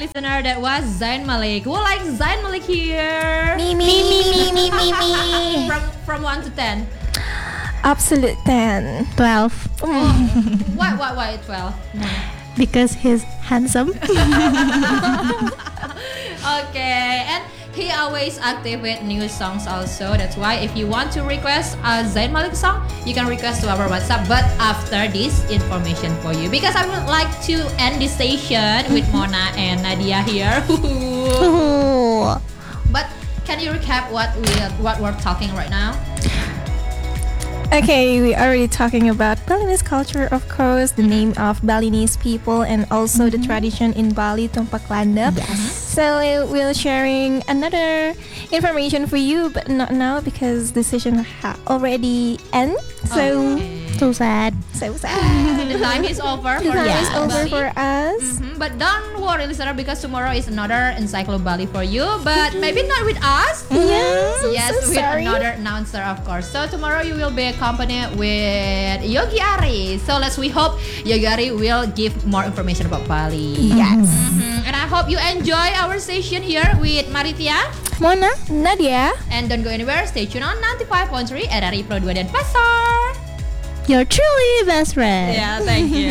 listener, that was Zayn Malik. Who likes Zayn Malik here? Me. From 1 to 10. Absolute 10. 12. Why 12? Because he's handsome. Okay, and he always active with new songs also. That's why if you want to request a Zayn Malik song, you can request to our WhatsApp. But after this information for you, because I would like to end this station with Mona and Nadia here. But can you recap what we're talking right now? Okay, we are already talking about Balinese culture, of course, the name of Balinese people, and also the tradition in Bali, Tumpak Landep. Yes. So we're sharing another information for you, but not now because the session already end. So So sad. so sad. The time is over The for time is Bali. over for us. But don't worry, listener, because tomorrow is another Encyclo Bali for you. But maybe not with us. Yes, I'm Yes, so with sorry. another announcer, of course. So tomorrow you will be accompanied with Yogi Ari. So we hope Yogi Ari will give more information about Bali. Yes. And I hope you enjoy our session here with Maritia. Mona, Nadia. And don't go anywhere. Stay tuned on 95.3 RRI Pro 2 Denpasar. You're truly best friend. Yeah, thank you.